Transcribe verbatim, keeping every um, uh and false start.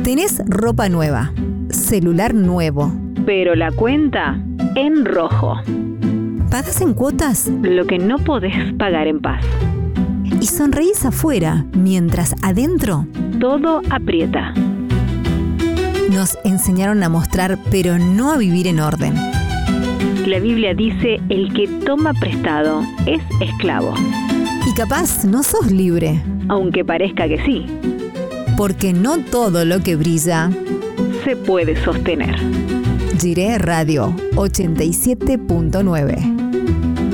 Tenés ropa nueva, celular nuevo, pero la cuenta en rojo. ¿pagás en cuotas? Lo que no podés pagar en paz. Y sonreís afuera, mientras adentro Todo aprieta. nos enseñaron a mostrar, pero no a vivir en orden. La Biblia dice: el que toma prestado es esclavo, Y capaz no sos libre, aunque parezca que sí, porque no todo lo que brilla. se puede sostener. Jiré Radio ochenta y siete punto nueve.